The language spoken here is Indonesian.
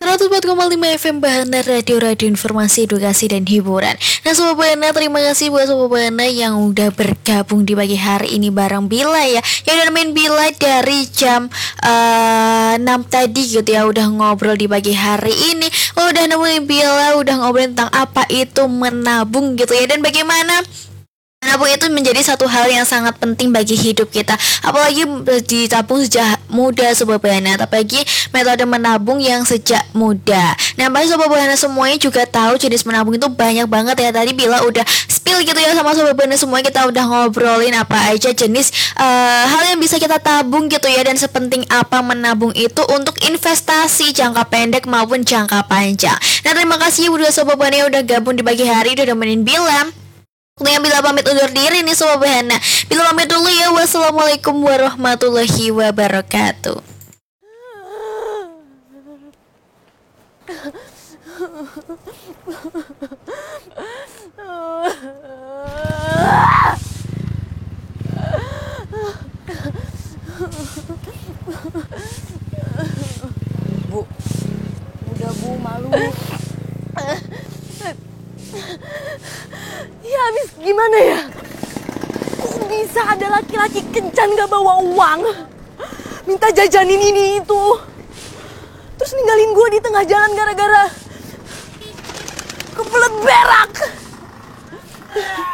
104,5 FM Bahana Radio Informasi Edukasi dan Hiburan. Nah Sobat Bahana, terima kasih buat Sobat Bahana yang udah bergabung di pagi hari ini bareng Bila ya. Yang udah nemenin Bila dari jam 6 tadi gitu ya. Udah ngobrol di pagi hari ini. Udah nemenin Bila, udah ngobrol tentang apa itu menabung gitu ya. Dan bagaimana menabung itu menjadi satu hal yang sangat penting bagi hidup kita. Apalagi ditabung sejak muda Sobat Bahana. Apalagi metode menabung yang sejak muda. Nah pasti Sobat Bahana semuanya juga tahu jenis menabung itu banyak banget ya. Tadi Bila udah spill gitu ya sama Sobat Bahana semua. Kita udah ngobrolin apa aja jenis hal yang bisa kita tabung gitu ya. Dan sepenting apa menabung itu untuk investasi jangka pendek maupun jangka panjang. Nah terima kasih udah Sobat Bahana yang udah gabung di pagi hari. Udah nemenin Bila. Yang Bila pamit undur diri nih Sobat Bahana. Bila pamit dulu ya. Wassalamualaikum warahmatullahi wabarakatuh. Bu, udah bu, malu. Ya habis gimana ya? Kok bisa ada laki-laki kencan gak bawa uang? Minta jajanin ini itu. Terus ninggalin gue di tengah jalan gara-gara kebelet berak.